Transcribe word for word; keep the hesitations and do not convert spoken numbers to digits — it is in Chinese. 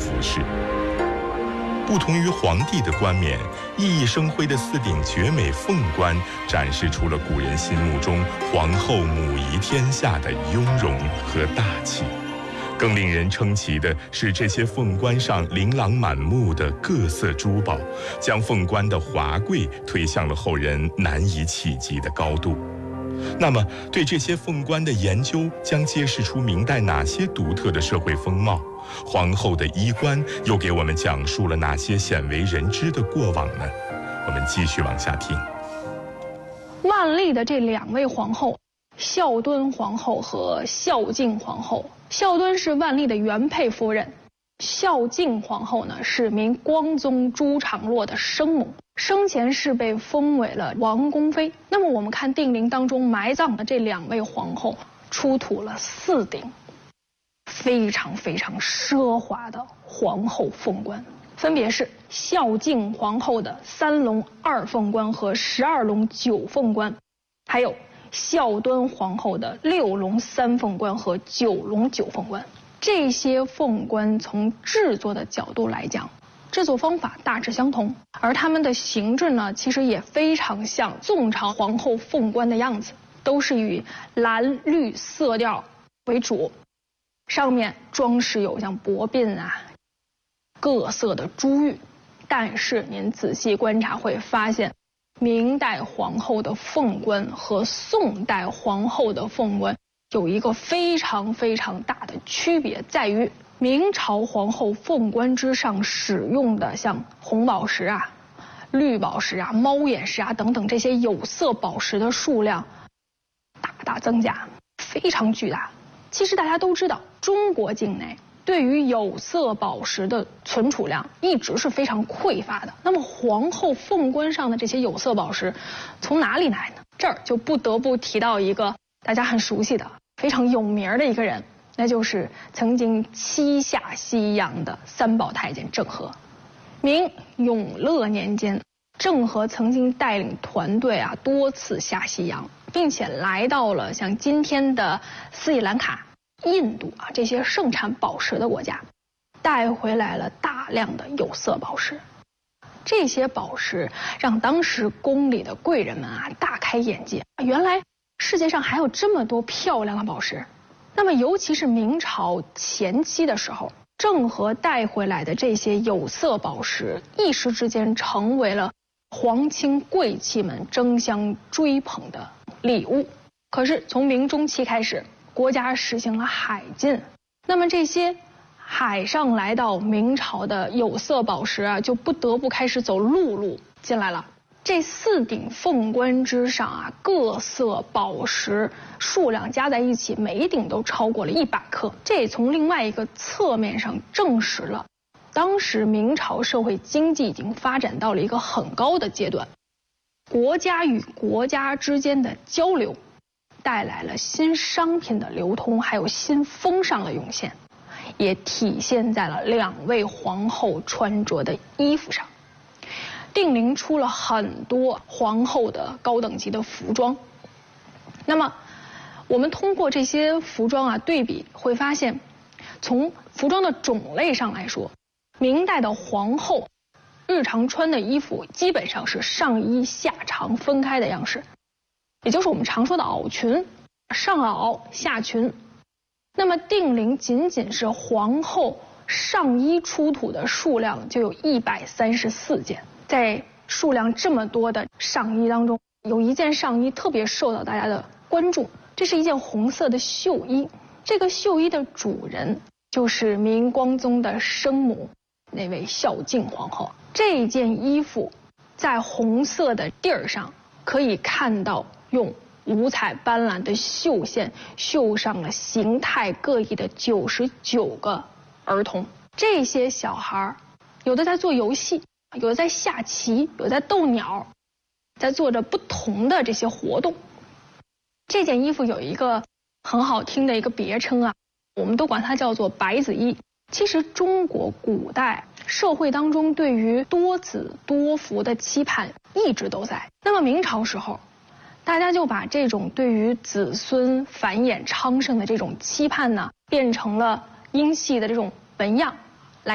服饰。不同于皇帝的冠冕，熠熠生辉的四顶绝美凤冠展示出了古人心目中皇后母仪天下的雍容和大气。更令人称奇的是，这些凤冠上琳琅满目的各色珠宝，将凤冠的华贵推向了后人难以企及的高度。那么，对这些凤冠的研究将揭示出明代哪些独特的社会风貌？皇后的衣冠又给我们讲述了哪些鲜为人知的过往呢？我们继续往下听。 万历的这两位皇后，孝敦皇后和孝敬皇后。孝敦是万历的原配夫人，孝敬皇后呢是明光宗朱常洛的生母，生前是被封为了王宫妃。那么我们看定陵当中埋葬的这两位皇后，出土了四顶非常非常奢华的皇后凤冠，分别是孝敬皇后的三龙二凤冠和十二龙九凤冠，还有孝敦皇后的六龙三凤冠和九龙九凤冠。这些凤冠从制作的角度来讲，制作方法大致相同，而它们的形制呢，其实也非常像宋朝皇后凤冠的样子，都是以蓝绿色调为主，上面装饰有像薄鬓啊、各色的珠玉。但是您仔细观察会发现，明代皇后的凤冠和宋代皇后的凤冠有一个非常非常大的区别，在于明朝皇后凤冠之上使用的像红宝石啊、绿宝石啊、猫眼石啊等等这些有色宝石的数量大大增加，非常巨大。其实大家都知道，中国境内对于有色宝石的存储量一直是非常匮乏的。那么皇后凤冠上的这些有色宝石从哪里来呢？这儿就不得不提到一个大家很熟悉的、非常有名的一个人，那就是曾经七下西洋的三宝太监郑和。明永乐年间，郑和曾经带领团队啊多次下西洋，并且来到了像今天的斯里兰卡、印度啊这些盛产宝石的国家，带回来了大量的有色宝石。这些宝石让当时宫里的贵人们啊大开眼界，原来世界上还有这么多漂亮的宝石。那么尤其是明朝前期的时候，郑和带回来的这些有色宝石一时之间成为了皇亲贵戚们争相追捧的礼物。可是从明中期开始，国家实行了海禁，那么这些海上来到明朝的有色宝石啊，就不得不开始走陆路进来了。这四顶凤冠之上啊，各色宝石数量加在一起，每一顶都超过了一百克。这也从另外一个侧面上证实了，当时明朝社会经济已经发展到了一个很高的阶段，国家与国家之间的交流带来了新商品的流通，还有新风尚的涌现，也体现在了两位皇后穿着的衣服上。定陵出了很多皇后的高等级的服装，那么我们通过这些服装啊对比，会发现从服装的种类上来说，明代的皇后日常穿的衣服基本上是上衣下长分开的样式，也就是我们常说的袄裙，上袄下裙。那么定陵仅仅是皇后上衣出土的数量就有一百三十四件。在数量这么多的上衣当中，有一件上衣特别受到大家的关注，这是一件红色的绣衣。这个绣衣的主人就是明光宗的生母，那位孝敬皇后。这件衣服在红色的地儿上可以看到用五彩斑斓的绣线绣上了形态各异的九十九个儿童。这些小孩有的在做游戏，有的在下棋，有的在逗鸟，在做着不同的这些活动。这件衣服有一个很好听的一个别称啊，我们都管它叫做白子衣。其实中国古代社会当中对于多子多福的期盼一直都在。那么明朝时候，大家就把这种对于子孙繁衍昌盛的这种期盼呢，变成了英系的这种纹样。